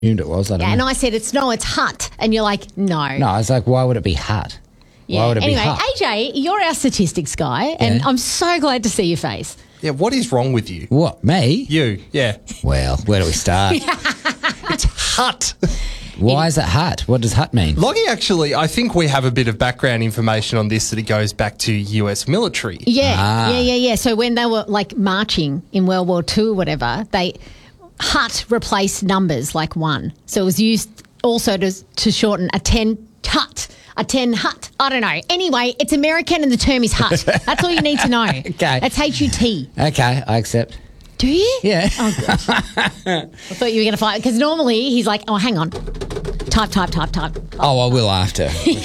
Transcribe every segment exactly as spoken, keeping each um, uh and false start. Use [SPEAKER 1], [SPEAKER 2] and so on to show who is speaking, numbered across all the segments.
[SPEAKER 1] assumed it was. I don't
[SPEAKER 2] Yeah,
[SPEAKER 1] know.
[SPEAKER 2] and I said, it's no, it's hut. And you're like, no.
[SPEAKER 1] No, I was like, why would it be hut?
[SPEAKER 2] Yeah.
[SPEAKER 1] Why would it
[SPEAKER 2] anyway,
[SPEAKER 1] be hut?
[SPEAKER 2] A J, you're our statistics guy, and
[SPEAKER 1] Yeah.
[SPEAKER 2] I'm so glad to see your face.
[SPEAKER 3] Yeah, what is wrong with you?
[SPEAKER 1] What, me?
[SPEAKER 3] You, yeah.
[SPEAKER 1] Well, where do we start?
[SPEAKER 3] It's hut.
[SPEAKER 1] Why is it hut? What does hut mean?
[SPEAKER 3] Loggy, actually, I think we have a bit of background information on this that it goes back to U S military.
[SPEAKER 2] Yeah,
[SPEAKER 1] Ah.
[SPEAKER 2] yeah, yeah, yeah. So when they were like marching in World War Two or whatever, they hut replaced numbers like one. So it was used also to to shorten a ten hut, a ten hut. I don't know. Anyway, it's American and the term is hut. That's all you need to know.
[SPEAKER 1] Okay.
[SPEAKER 2] That's H U T.
[SPEAKER 1] Okay, I accept.
[SPEAKER 2] Do you?
[SPEAKER 1] Yeah.
[SPEAKER 2] Oh, good. I thought you were going to fight because normally he's like, oh, hang on, type, type, type, type.
[SPEAKER 1] Oh, I will after.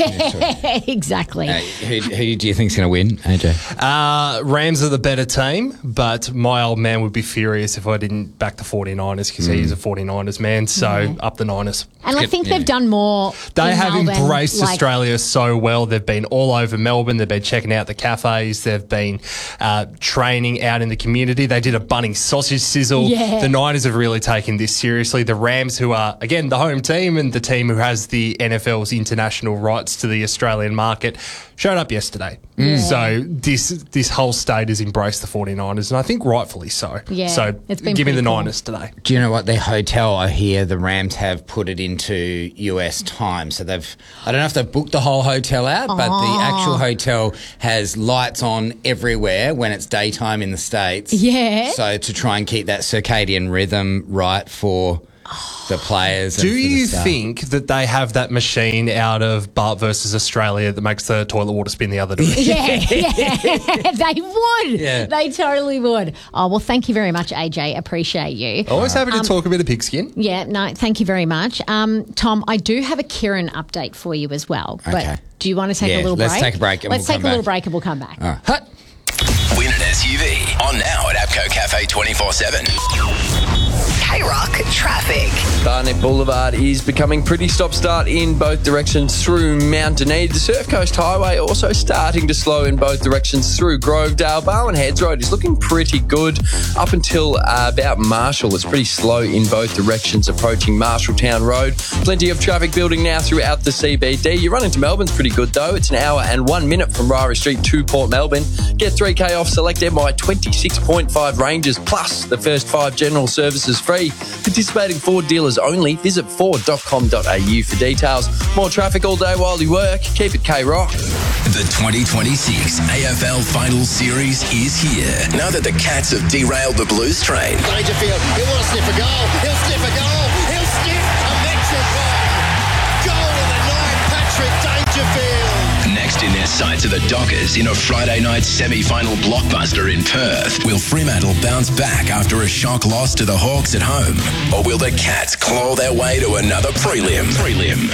[SPEAKER 2] Exactly.
[SPEAKER 1] Uh, who, who do you think's going to win, A J?
[SPEAKER 3] Uh, Rams are the better team, but my old man would be furious if I didn't back the 49ers because he's a 49ers man, so up the Niners.
[SPEAKER 2] And I think they've done more.
[SPEAKER 3] They
[SPEAKER 2] in
[SPEAKER 3] have
[SPEAKER 2] Melbourne,
[SPEAKER 3] embraced
[SPEAKER 2] like-
[SPEAKER 3] Australia so well. They've been all over Melbourne. They've been checking out the cafes. They've been uh, training out in the community. They did a Bunnings sausage sizzle.
[SPEAKER 2] Yeah.
[SPEAKER 3] The Niners have really taken this seriously. The Rams, who are, again, the home team and the team who has the N F L's international rights to the Australian market, showed up yesterday.
[SPEAKER 2] Yeah.
[SPEAKER 3] So this this whole state has embraced the 49ers, and I think rightfully so.
[SPEAKER 2] Yeah,
[SPEAKER 3] So
[SPEAKER 2] it's been
[SPEAKER 3] give me
[SPEAKER 2] pretty
[SPEAKER 3] the
[SPEAKER 2] cool.
[SPEAKER 3] Niners today.
[SPEAKER 1] Do you know what? The hotel, I hear the Rams have put it into U S time. So they've, I don't know if they've booked the whole hotel out, but the actual hotel has lights on everywhere when it's daytime in the States.
[SPEAKER 2] Yeah.
[SPEAKER 1] So to try and keep that circadian rhythm right for the players.
[SPEAKER 3] Do
[SPEAKER 1] and for the
[SPEAKER 3] you
[SPEAKER 1] staff.
[SPEAKER 3] think that they have that machine out of Bart versus Australia that makes the toilet water spin the other direction?
[SPEAKER 2] Yeah, yeah, they would.
[SPEAKER 1] Yeah.
[SPEAKER 2] They totally would. Oh, well, thank you very much, A J. Appreciate you.
[SPEAKER 3] Always happy to talk a bit of pigskin.
[SPEAKER 2] Yeah, no, thank you very much. Um, Tom, I do have a Kieran update for you as well. But
[SPEAKER 1] Okay.
[SPEAKER 2] do you want to take
[SPEAKER 1] Yeah,
[SPEAKER 2] a little
[SPEAKER 1] let's
[SPEAKER 2] break?
[SPEAKER 1] take a break and
[SPEAKER 2] Let's
[SPEAKER 1] we'll
[SPEAKER 2] take
[SPEAKER 1] come
[SPEAKER 2] a little
[SPEAKER 1] back.
[SPEAKER 2] break and we'll come back.
[SPEAKER 1] All right. Hut.
[SPEAKER 4] Win an S U V. On now at APCO Cafe twenty-four seven.
[SPEAKER 5] K-Rock traffic.
[SPEAKER 6] Barnet Boulevard is becoming pretty stop-start in both directions through Mountainee. The Surf Coast Highway also starting to slow in both directions through Grovedale. Barwon Heads Road is looking pretty good up until uh, about Marshall. It's pretty slow in both directions approaching Marshalltown Road. Plenty of traffic building now throughout the C B D. Your run into Melbourne's pretty good though. It's an hour and one minute from Ryrie Street to Port Melbourne. Get three K off select M I twenty-six point five ranges plus the first five general services free. Participating Ford dealers only. Visit ford dot com dot a u for details. More traffic all day while you work. Keep it K-Rock.
[SPEAKER 4] The twenty twenty-six A F L Final Series is here. Now that the Cats have derailed the Blues train,
[SPEAKER 7] Dangerfield, he'll want to sniff a goal. He'll sniff a goal. He'll sniff a Mexican. Goal of the night, Patrick Dangerfield.
[SPEAKER 4] next in their sights are the Dockers in a Friday night semi-final blockbuster in Perth. Will Fremantle bounce back after a shock loss to the Hawks at home? Or will the Cats claw their way to another prelim? Prelim.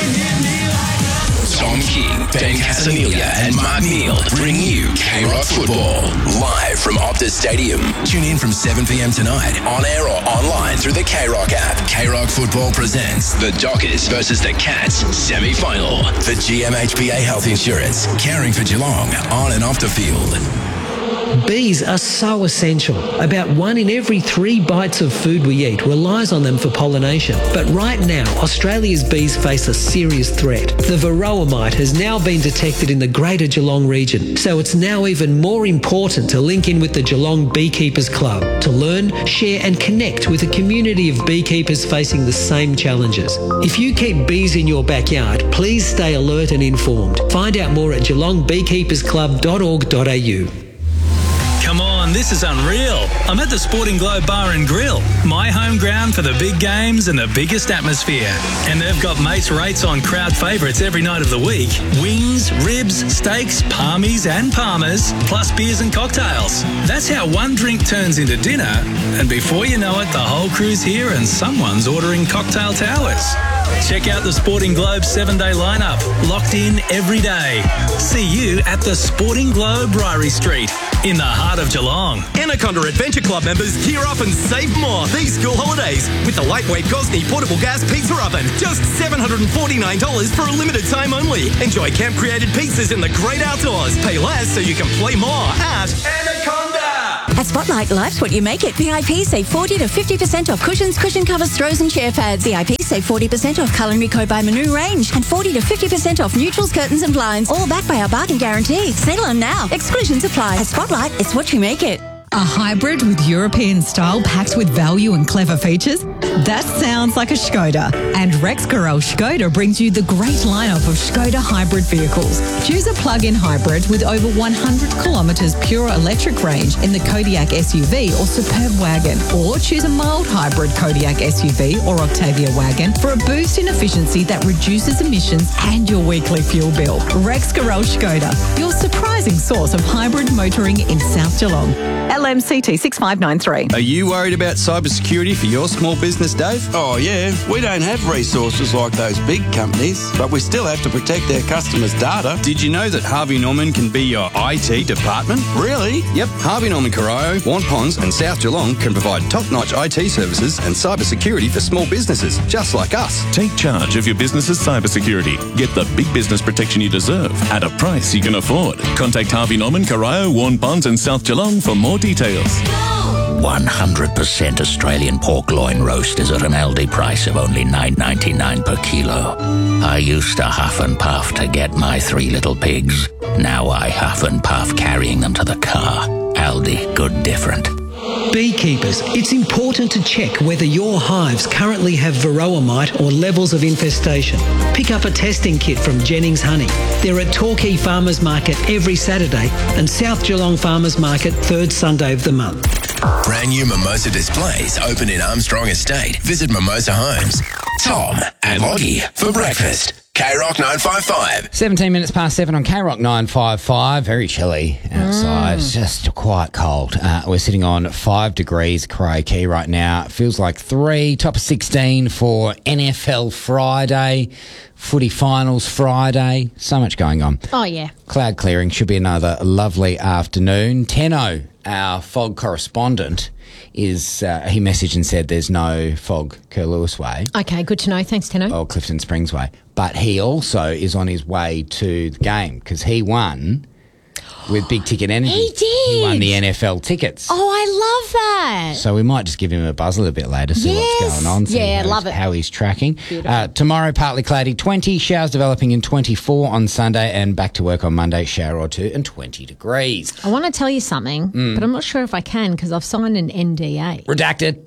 [SPEAKER 4] Tom King, Ben Casanilla and Mark Neal bring you K-Rock Football live from Optus Stadium. Tune in from seven p.m. tonight on air or online through the K-Rock app. K-Rock Football presents the Dockers versus the Cats semi-final. The G M H B A Health Insurance, caring for Geelong on and off the field.
[SPEAKER 8] Bees are so essential. About one in every three bites of food we eat relies on them for pollination. But right now, Australia's bees face a serious threat. The varroa mite has now been detected in the Greater Geelong region, so it's now even more important to link in with the Geelong Beekeepers Club to learn, share and connect with a community of beekeepers facing the same challenges. If you keep bees in your backyard, please stay alert and informed. Find out more at geelong beekeepers club dot org dot a u.
[SPEAKER 9] Come on, this is unreal. I'm at the Sporting Globe Bar and Grill, my home ground for the big games and the biggest atmosphere. And they've got mates rates on crowd favourites every night of the week. Wings, ribs, steaks, palmies and palmers, plus beers and cocktails. That's how one drink turns into dinner. And before you know it, the whole crew's here and someone's ordering cocktail towers. Check out the Sporting Globe seven-day lineup. Locked in every day. See you at the Sporting Globe, Ryrie Street, in the heart of Geelong.
[SPEAKER 10] Anaconda Adventure Club members gear up and save more these school holidays with the lightweight Gosney portable gas pizza oven. Just seven hundred forty-nine dollars for a limited time only. Enjoy camp-created pizzas in the great outdoors. Pay less so you can play more at Anaconda.
[SPEAKER 11] At Spotlight, life's what you make it. V I P save forty to fifty percent off cushions, cushion covers, throws and chair pads. V I P save forty percent off Culinary Co by Manu range and forty to fifty percent off neutrals, curtains and blinds. All backed by our bargain guarantee. Sale on now. Exclusions apply. At Spotlight, it's what you make it.
[SPEAKER 12] A hybrid with European style packed with value and clever features? That sounds like a Skoda. And Rex Gorel Skoda brings you the great lineup of Skoda hybrid vehicles. Choose a plug-in hybrid with over one hundred kilometres pure electric range in the Kodiaq S U V or Superb wagon. Or choose a mild hybrid Kodiaq S U V or Octavia wagon for a boost in efficiency that reduces emissions and your weekly fuel bill. Rex Gorel Skoda, your surprising source of hybrid motoring in South Geelong. L M C T six five nine three.
[SPEAKER 13] Are you worried about cybersecurity for your small business, Dave?
[SPEAKER 14] Oh, yeah. We don't have resources like those big companies, but we still have to protect our customers' data.
[SPEAKER 13] Did you know that Harvey Norman can be your I T department?
[SPEAKER 14] Really?
[SPEAKER 13] Yep. Harvey Norman Corio, Wampons and South Geelong can provide top-notch I T services and cybersecurity for small businesses, just like us.
[SPEAKER 15] Take charge of your business's cybersecurity. Get the big business protection you deserve at a price you can afford. Contact Harvey Norman, Corio, Wampons and South Geelong for more details.
[SPEAKER 16] one hundred percent Australian pork loin roast is at an Aldi price of only nine ninety-nine per kilo. I used to huff and puff to get my three little pigs. Now I huff and puff carrying them to the car. Aldi, good different.
[SPEAKER 8] Beekeepers, it's important to check whether your hives currently have varroa mite or levels of infestation. Pick up a testing kit from Jennings Honey. They're at Torquay Farmers Market every Saturday and South Geelong Farmers Market third Sunday of the month.
[SPEAKER 4] Brand new Mimosa displays open in Armstrong Estate. Visit Mimosa Homes. Tom and Lottie for breakfast. K Rock nine five five.
[SPEAKER 1] seventeen minutes past seven on K Rock nine five five. Very chilly outside. It's just quite cold. Uh, we're sitting on five degrees Crikey right now. It feels like three. Top of sixteen for N F L Friday. Footy finals Friday. So much going on.
[SPEAKER 2] Oh, yeah.
[SPEAKER 1] Cloud clearing. Should be another lovely afternoon. Tenno, our fog correspondent, is uh, he messaged and said there's no fog Curlewis Way.
[SPEAKER 2] Okay, good to know. Thanks, Tenno.
[SPEAKER 1] Or Clifton Springs Way. But he also is on his way to the game because he won with Big Ticket Energy.
[SPEAKER 2] He did.
[SPEAKER 1] He won the N F L tickets.
[SPEAKER 2] Oh, I love that.
[SPEAKER 1] So we might just give him a buzz a little bit later, see
[SPEAKER 2] Yes.
[SPEAKER 1] what's going on. See
[SPEAKER 2] Yeah,
[SPEAKER 1] how
[SPEAKER 2] love
[SPEAKER 1] he's,
[SPEAKER 2] it.
[SPEAKER 1] how he's tracking.
[SPEAKER 2] Beautiful.
[SPEAKER 1] Uh, tomorrow, partly cloudy, twenty. Showers developing in twenty-four on Sunday, and back to work on Monday, shower or two, and twenty degrees.
[SPEAKER 2] I want to tell you something,
[SPEAKER 1] Mm.
[SPEAKER 2] but I'm not sure if I can because I've signed an N D A.
[SPEAKER 1] Redacted.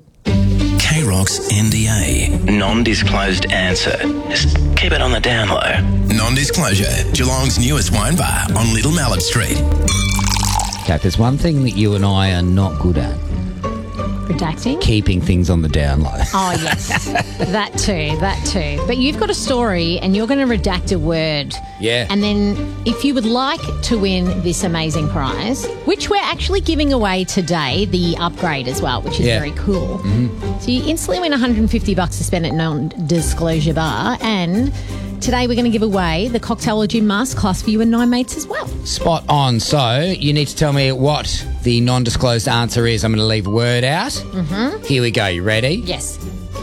[SPEAKER 4] K Rock's N D A. Non-disclosed answer. Just keep it on the down low. Non-disclosure. Geelong's newest wine bar on Little Mallard Street.
[SPEAKER 1] Okay, there's one thing that you and I are not good at.
[SPEAKER 2] Redacting?
[SPEAKER 1] Keeping things on the down low.
[SPEAKER 2] Oh, yes. That too, that too. But you've got a story and you're going to redact a word.
[SPEAKER 1] Yeah.
[SPEAKER 2] And then if you would like to win this amazing prize, which we're actually giving away today, the upgrade as well, which is
[SPEAKER 1] Yeah.
[SPEAKER 2] very cool.
[SPEAKER 1] Mm-hmm.
[SPEAKER 2] So you instantly win one hundred fifty bucks to spend at Non-Disclosure Bar. And today we're going to give away the Cocktailology Masterclass for you and nine mates as well.
[SPEAKER 1] Spot on. So you need to tell me what the non-disclosed answer is. I'm going to leave a word out.
[SPEAKER 2] Mm-hmm.
[SPEAKER 1] Here we go. You ready?
[SPEAKER 2] Yes.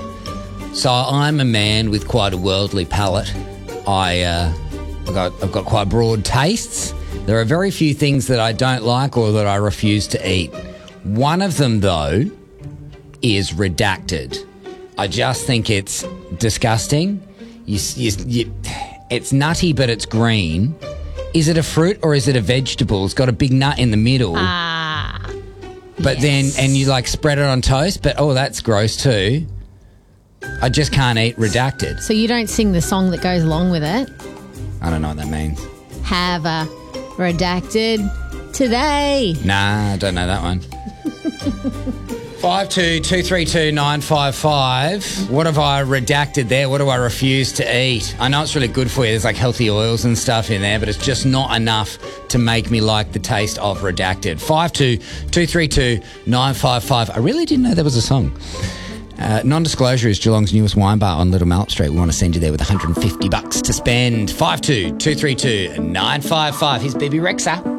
[SPEAKER 1] So I'm a man with quite a worldly palate. I, uh, I've got, I've got quite broad tastes. There are very few things that I don't like or that I refuse to eat. One of them, though, is redacted. I just think it's disgusting. You, you, you, it's nutty, but it's green. Is it a fruit or is it a vegetable? It's got a big nut in the middle.
[SPEAKER 2] Ah.
[SPEAKER 1] But
[SPEAKER 2] yes.
[SPEAKER 1] then, and you like spread it on toast, but oh, that's gross too. I just can't eat redacted.
[SPEAKER 2] So you don't sing the song that goes along with it?
[SPEAKER 1] I don't know what that means.
[SPEAKER 2] Have a redacted today.
[SPEAKER 1] Nah, I don't know that one. five two two three two nine five five. What have I redacted there? What do I refuse to eat? I know it's really good for you. There's like healthy oils and stuff in there, but it's just not enough to make me like the taste of redacted. five two two three two nine five five. I really didn't know there was a song. Uh, non-disclosure is Geelong's newest wine bar on Little Mallard Street. We want to send you there with one hundred fifty bucks to spend. five two two three two nine five five. Here's Baby Rexa.